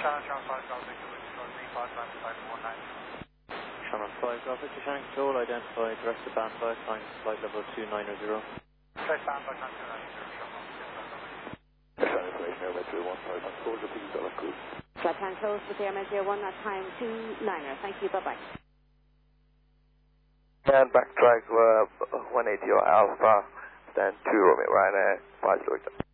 Channel 5 Golf Victor Shannon Control, identified rest of band 5, flying flight level 290. Shannon information Airway 31, sorry, on soldier, please, cruise. Flight plan closed with Airman 01 at time 29er. Thank you, bye-bye. And backtrack 180 Alpha, stand 2 Romeo Ryanair, 5 Georgia.